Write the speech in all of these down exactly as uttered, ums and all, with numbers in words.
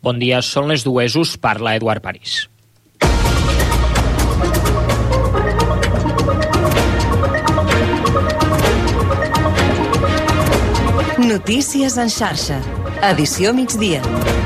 Bon dia, són les dues, us parla Eduard París. Notícies en xarxa. Edició migdia.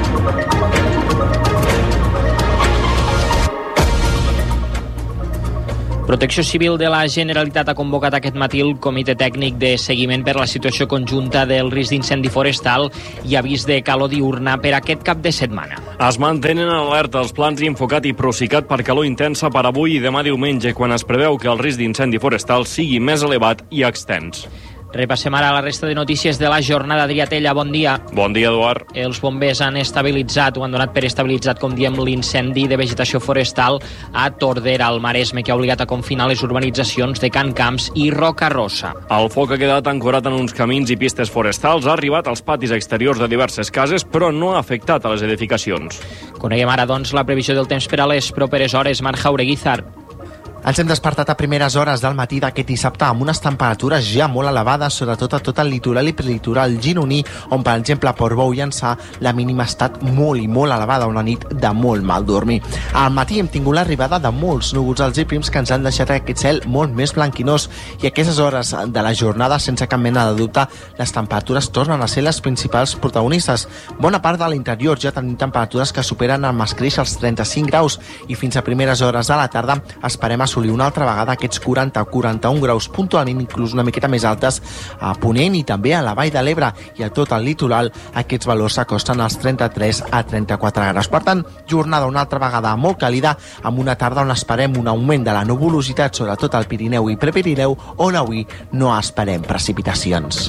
Protecció Civil de la Generalitat ha convocat aquest matí el Comitè Tècnic de Seguiment per la situació conjunta del risc d'incendi forestal i avís de calor diurna per aquest cap de setmana. Es mantenen en alerta els plans Infocat i Procicat per calor intensa per avui i demà diumenge, quan es preveu que el risc d'incendi forestal sigui més elevat i extens. Repassem ara la resta de notícies de la jornada. Adrià Tella, bon dia. Bon dia, Eduard. Els bombers han estabilitzat o han donat per estabilitzat, com diem, l'incendi de vegetació forestal a Tordera, al Maresme, que ha obligat a confinar les urbanitzacions de Can Camps i Rocarosa. El foc ha quedat ancorat en uns camins i pistes forestals, ha arribat als patis exteriors de diverses cases, però no ha afectat a les edificacions. Coneguem ara, doncs, la previsió del temps per a les properes hores. Marc Jaureguizar. Ens hem despertat a primeres hores del matí d'aquest dissabte amb unes temperatures ja molt elevades, sobretot a tot el litoral i prelitoral gironí, on, per exemple, a Portbou i Ençà, la mínima ha estat molt i molt elevada, una nit de molt mal dormir. Al matí hem tingut l'arribada de molts núvols alts i prims que ens han deixat aquest cel molt més blanquinós, i a aquestes hores de la jornada, sense cap mena de dubte, les temperatures tornen a ser les principals protagonistes. Bona part de l'interior ja tenim temperatures que superen amb escreix els trenta-cinc graus, i fins a primeres hores de la tarda esperem assolir una altra vegada aquests quaranta a quaranta-un graus, puntualment inclús una miqueta més altes a Ponent i també a la Vall de l'Ebre, i a tot el litoral aquests valors s'acosten als trenta-tres a trenta-quatre graus. Per tant, jornada una altra vegada molt càlida, amb una tarda on esperem un augment de la nuvolositat, sobretot al Pirineu i Prepirineu, on avui no esperem precipitacions.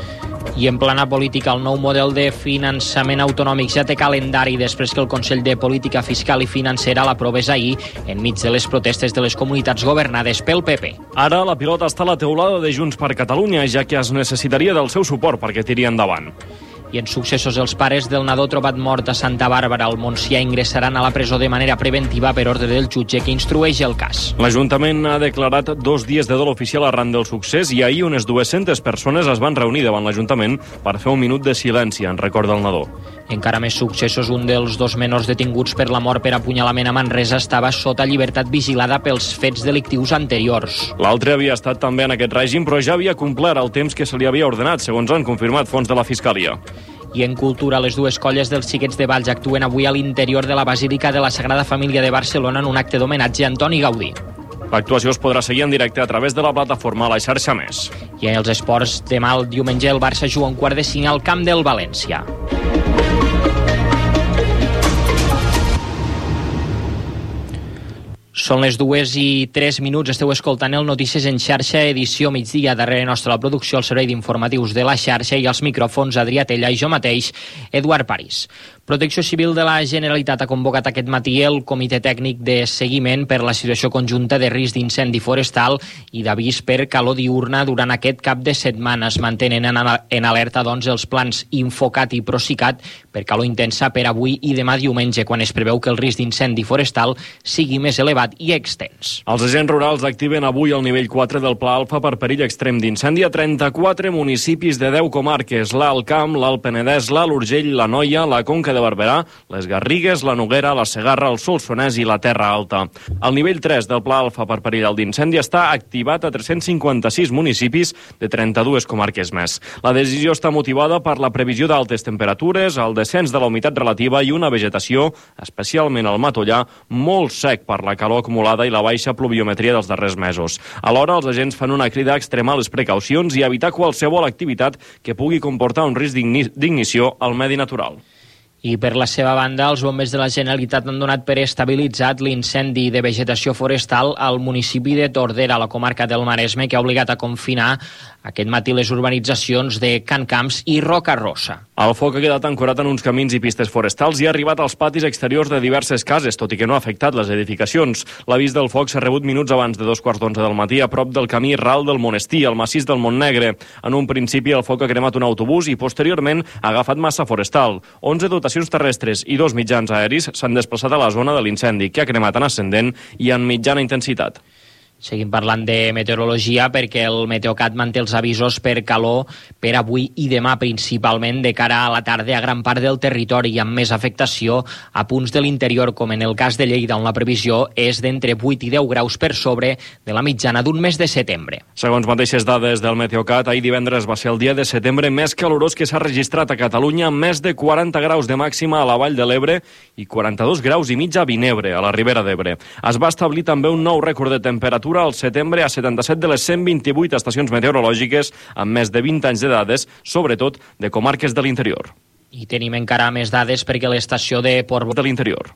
I en plana política, el nou model de finançament autonòmic ja té calendari després que el Consell de Política Fiscal i Financera l'aprovés ahir enmig de les protestes de les comunitats governades pel P P. Ara la pilota està a la teulada de Junts per Catalunya, ja que es necessitaria del seu suport perquè tiri endavant. I en successos, els pares del nadó trobat mort a Santa Bàrbara al Montsià ingressaran a la presó de manera preventiva per ordre del jutge que instrueix el cas. L'Ajuntament ha declarat dos dies de dol oficial arran del succés i ahir unes dues-centes persones es van reunir davant l'Ajuntament per fer un minut de silenci en record del nadó. Encara més successos, un dels dos menors detinguts per la mort per apunyalament a Manresa estava sota llibertat vigilada pels fets delictius anteriors. L'altre havia estat també en aquest règim, però ja havia complert el temps que se li havia ordenat, segons han confirmat fonts de la Fiscalia. I en cultura, les dues colles dels Xiquets de Valls actuen avui a l'interior de la Basílica de la Sagrada Família de Barcelona en un acte d'homenatge a Antoni Gaudí. L'actuació es podrà seguir en directe a través de la plataforma a la xarxa Més. I en els esports, demà el diumenge el Barça juga un quart de cinc al camp del València. Són les dues i tres minuts, esteu escoltant el Notícies en xarxa, edició migdia. Darrere nostra la producció, el servei d'informatius de la xarxa, i els micròfons Adrià Tella i jo mateix, Eduard París. Protecció Civil de la Generalitat ha convocat aquest matí el Comitè Tècnic de Seguiment per la situació conjunta de risc d'incendi forestal i d'avís per calor diurna durant aquest cap de setmana. Es mantenen en alerta, doncs, els plans Infocat i Procicat per calor intensa per avui i demà diumenge, quan es preveu que el risc d'incendi forestal sigui més elevat i extens. Els agents rurals activen avui el nivell quatre del Pla Alfa per perill extrem d'incendi a trenta-quatre municipis de deu comarques: l'Alt Camp, l'Alt Penedès, l'Alt Urgell, l'Anoia, la Conca de Barberà, les Garrigues, la Noguera, la Segarra, el Solsonès i la Terra Alta. El nivell tres del Pla Alfa per perill d'incendi està activat a tres-cents cinquanta-sis municipis de trenta-dues comarques més. La decisió està motivada per la previsió d'altes temperatures, el descens de la humitat relativa i una vegetació, especialment al Matollà, molt sec per la calor acumulada i la baixa pluviometria dels darrers mesos. Alhora, els agents fan una crida a extremar les precaucions i a evitar qualsevol activitat que pugui comportar un risc d'ignició al medi natural. I per la seva banda, els bombers de la Generalitat han donat per estabilitzat l'incendi de vegetació forestal al municipi de Tordera, a la comarca del Maresme, que ha obligat a confinar aquest matí les urbanitzacions de Can Camps i Rocarosa. El foc ha quedat ancorat en uns camins i pistes forestals i ha arribat als patis exteriors de diverses cases, tot i que no ha afectat les edificacions. L'avís del foc s'ha rebut minuts abans de dos quarts d'onze del matí a prop del camí ral del Monestir, al massís del Montnegre. En un principi, el foc ha cremat un autobús i posteriorment ha agafat massa forestal. onze dotacions terrestres i dos mitjans aeris s'han desplaçat a la zona de l'incendi, que ha cremat en ascendent i en mitjana intensitat. Seguim parlant de meteorologia perquè el Meteocat manté els avisos per calor per avui i demà, principalment de cara a la tarda a gran part del territori i amb més afectació a punts de l'interior, com en el cas de Lleida, on la previsió és d'entre vuit i deu graus per sobre de la mitjana d'un mes de setembre. Segons mateixes dades del Meteocat, ahir divendres va ser el dia de setembre més calorós que s'ha registrat a Catalunya, amb més de quaranta graus de màxima a la Vall de l'Ebre i quaranta-dos graus i mig a Vinebre, a la Ribera d'Ebre. Es va establir també un nou rècord de temperatura al setembre a setanta-set de les cent vint-i-vuit estacions meteorològiques amb més de vint anys de dades, sobretot de comarques de l'interior. I tenim encara més dades perquè l'estació de Portbou de l'interior.